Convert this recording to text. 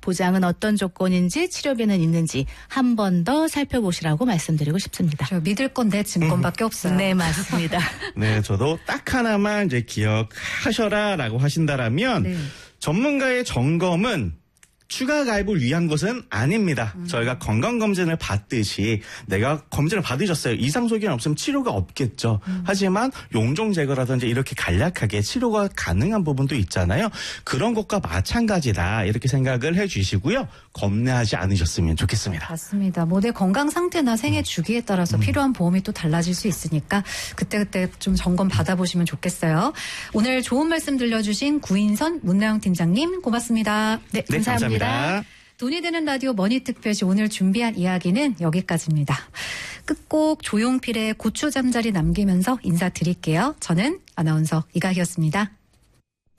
보장은 어떤 조건인지 치료비는 있는지 한 번 더 살펴보시라고 말씀드리고 싶습니다. 저 믿을 건 내 증권밖에 없어요. 네, 맞습니다. 네, 저도 딱 하나만 이제 기억하셔라라고 하신다라면 네. 전문가의 점검은 추가 가입을 위한 것은 아닙니다. 저희가 건강검진을 받듯이 내가 검진을 받으셨어요. 이상 소견 없으면 치료가 없겠죠. 하지만 용종 제거라든지 이렇게 간략하게 치료가 가능한 부분도 있잖아요. 그런 것과 마찬가지다 이렇게 생각을 해주시고요. 겁내하지 않으셨으면 좋겠습니다. 맞습니다. 뭐 내 건강 상태나 생애 주기에 따라서 필요한 보험이 또 달라질 수 있으니까 그때그때 좀 점검 받아보시면 좋겠어요. 오늘 좋은 말씀 들려주신 구인선 문나영 팀장님 고맙습니다. 네, 감사합니다. 돈이 되는 라디오 머니특별시 오늘 준비한 이야기는 여기까지입니다. 끝곡 조용필의 고추 잠자리 남기면서 인사드릴게요. 저는 아나운서 이가희였습니다.